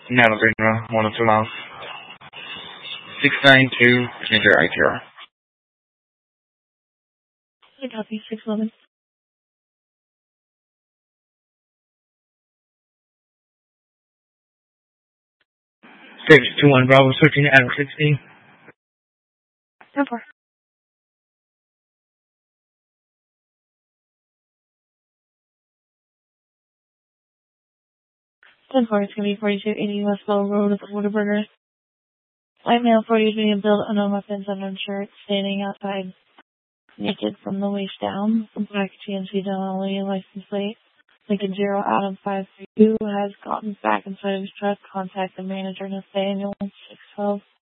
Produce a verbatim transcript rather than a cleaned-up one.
Nano Greenville, one oh two miles. six nine two, Commander I T R. I copy, six eleven. six two one Bravo, searching Adam sixteen. ten four. ten four, it's going to be forty-two eighty Westboro Road at Whataburger. Light male, forty is being built, unknown weapons, unknown shirt, standing outside, naked from the waist down. From black G M C Denali license plate. Lincoln Zero Adam five three two has gotten back inside of his truck. Contact the manager, Nathaniel six twelve.